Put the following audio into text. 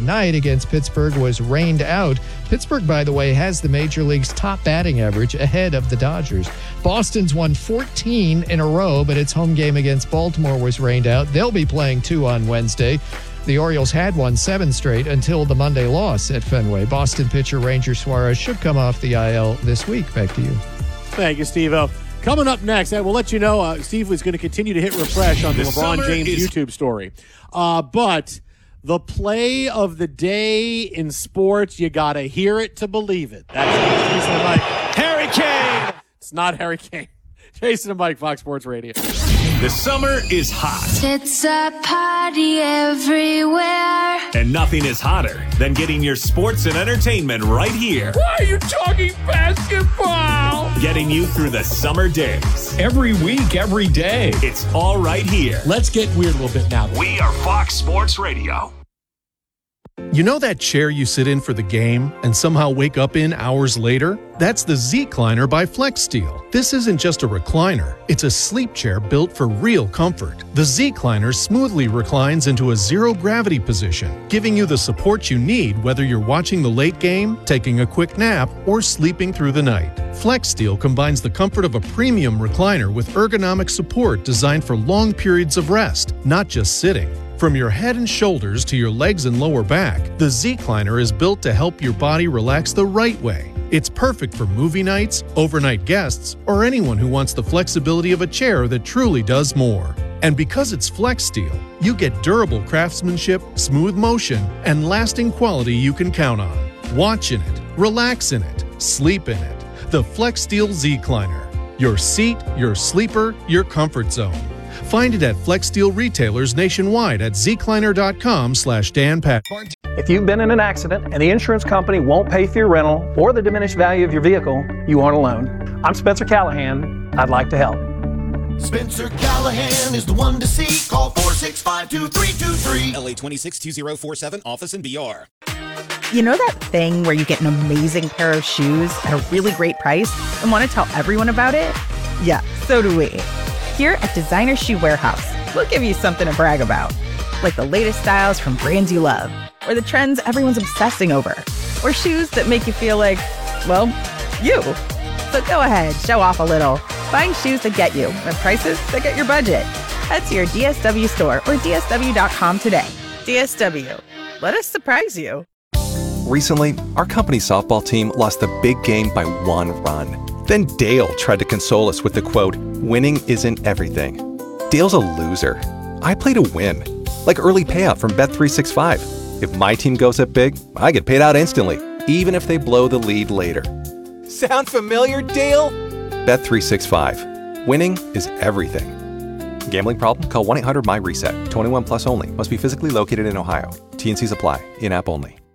night against Pittsburgh was rained out. Pittsburgh, by the way, has the Major League's top batting average ahead of the Dodgers. Boston's won 14 in a row, but its home game against Baltimore was rained out. They'll be playing 2 on Wednesday. The Orioles had won 7 straight until the Monday loss at Fenway. Boston pitcher Ranger Suarez should come off the IL this week. Back to you. Thank you, Steve-O. Coming up next, we'll let you know Steve was going to continue to hit refresh on the LeBron James YouTube story. But the play of the day in sports, you got to hear it to believe it. That's Jason and Mike. Harry Kane! It's not Harry Kane. Jason and Mike, Fox Sports Radio. The summer is hot. It's a party everywhere. And nothing is hotter than getting your sports and entertainment right here. Why are you talking basketball? Getting you through the summer days. Every week, every day. It's all right here. Let's get weird a little bit now. We are Fox Sports Radio. You know that chair you sit in for the game and somehow wake up in hours later? That's the Z-Cliner by FlexSteel. This isn't just a recliner, it's a sleep chair built for real comfort. The Z-Cliner smoothly reclines into a zero-gravity position, giving you the support you need whether you're watching the late game, taking a quick nap, or sleeping through the night. FlexSteel combines the comfort of a premium recliner with ergonomic support designed for long periods of rest, not just sitting. From your head and shoulders to your legs and lower back, the Z-Cliner is built to help your body relax the right way. It's perfect for movie nights, overnight guests, or anyone who wants the flexibility of a chair that truly does more. And because it's FlexSteel, you get durable craftsmanship, smooth motion, and lasting quality you can count on. Watch in it, relax in it, sleep in it. The FlexSteel Z-Cliner. Your seat, your sleeper, your comfort zone. Find it at FlexSteel retailers nationwide at zcliner.com/Dan. If you've been in an accident and the insurance company won't pay for your rental or the diminished value of your vehicle, you aren't alone. I'm Spencer Callahan. I'd like to help. Spencer Callahan is the one to see. Call 465-2323. LA 262047, office in BR. You know that thing where you get an amazing pair of shoes at a really great price and want to tell everyone about it? Yeah, so do we. Here at Designer Shoe Warehouse, we'll give you something to brag about, like the latest styles from brands you love, or the trends everyone's obsessing over, or shoes that make you feel like, well, you. So go ahead, show off a little. Find shoes that get you at prices that get your budget. Head to your DSW store or DSW.com today. DSW, let us surprise you. Recently, our company softball team lost the big game by 1 run. Then Dale tried to console us with the quote, "Winning isn't everything." Dale's a loser. I play to win. Like early payout from Bet365. If my team goes up big, I get paid out instantly, even if they blow the lead later. Sound familiar, Dale? Bet365. Winning is everything. Gambling problem? Call 1-800-MY-RESET. 21 plus only. Must be physically located in Ohio. T&Cs apply. In-app only.